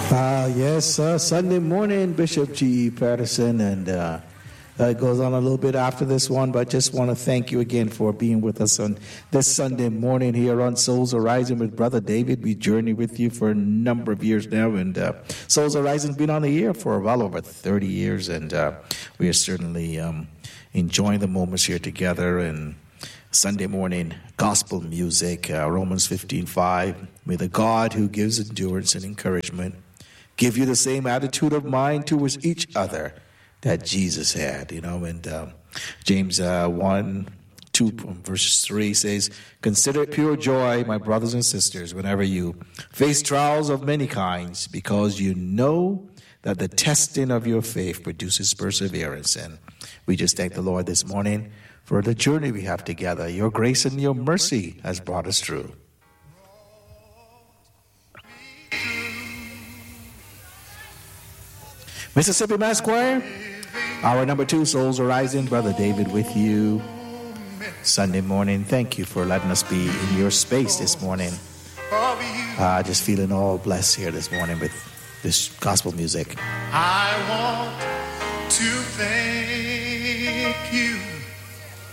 Yes, Sunday morning, Bishop G.E. Patterson, and it goes on a little bit after this one, but I just want to thank you again for being with us on this Sunday morning here on Souls Arising with Brother David. We journey with you for a number of years now, and Souls Arising has been on the air for well over 30 years, and we are certainly enjoying the moments here together. And Sunday morning gospel music, Romans 15:5. May the God who gives endurance and encouragement give you the same attitude of mind towards each other that Jesus had, and James 1:2 verse 3 says, "Consider it pure joy, my brothers and sisters, whenever you face trials of many kinds, because you know that the testing of your faith produces perseverance." And we just thank the Lord this morning for the journey we have together. Your grace and your mercy has brought us through. Mississippi Mass Choir, hour number 2, Souls Arising. Brother David with you Sunday morning. Thank you for letting us be in your space this morning. Just feeling all blessed here this morning with this gospel music. I want to thank you.